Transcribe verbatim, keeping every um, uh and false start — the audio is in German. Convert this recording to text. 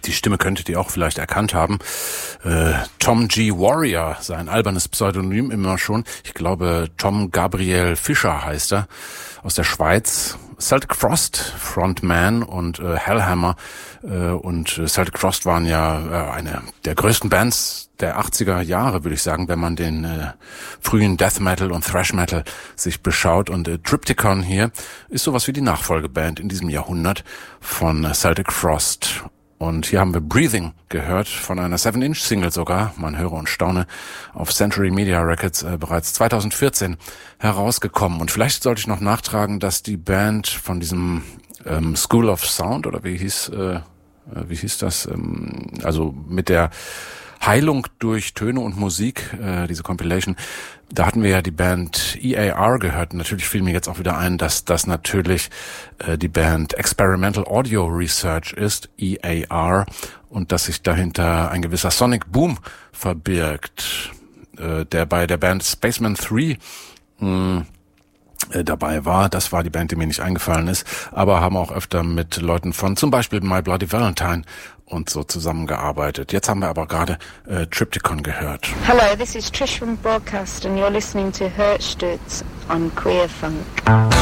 Die Stimme könntet ihr auch vielleicht erkannt haben. Äh, Tom G. Warrior, sein albernes Pseudonym immer schon. Ich glaube, Tom Gabriel Fischer heißt er, aus der Schweiz. Celtic Frost, Frontman und äh, Hellhammer. Äh, und äh, Celtic Frost waren ja äh, eine der größten Bands der achtziger Jahre, würde ich sagen, wenn man den äh, frühen Death Metal und Thrash Metal sich beschaut. Und äh, Triptykon hier ist sowas wie die Nachfolgeband in diesem Jahrhundert von äh, Celtic Frost. Und hier haben wir Breathing gehört, von einer seven inch Single sogar, man höre und staune, auf Century Media Records äh, bereits zweitausendvierzehn herausgekommen. Und vielleicht sollte ich noch nachtragen, dass die Band von diesem ähm, School of Sound, oder wie hieß, äh, wie hieß das, ähm, also mit der Heilung durch Töne und Musik, äh, diese Compilation, da hatten wir ja die Band E A R gehört. Natürlich fiel mir jetzt auch wieder ein, dass das natürlich äh, die Band Experimental Audio Research ist, E A R, und dass sich dahinter ein gewisser Sonic Boom verbirgt, äh, der bei der Band Spaceman drei mh, dabei war. Das war die Band, die mir nicht eingefallen ist, aber haben auch öfter mit Leuten von zum Beispiel My Bloody Valentine und so zusammengearbeitet. Jetzt haben wir aber gerade äh, Triptykon gehört. Hello, this is Trish from Broadcast and you're listening to Hörstütz on Queer Funk.